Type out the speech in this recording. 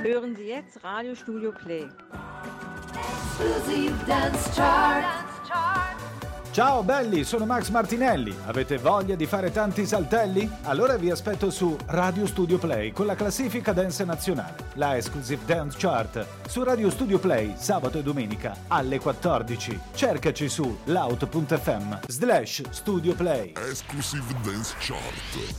Hören Sie jetzt Radio Studio Play. Exclusive Dance Chart. Ciao belli, sono Max Martinelli. Avete voglia di fare tanti saltelli? Allora vi aspetto su Radio Studio Play con la classifica dance nazionale, la Exclusive Dance Chart, su Radio Studio Play sabato e domenica alle 14. Cercaci su loud.fm/Studio Play. Exclusive Dance Chart.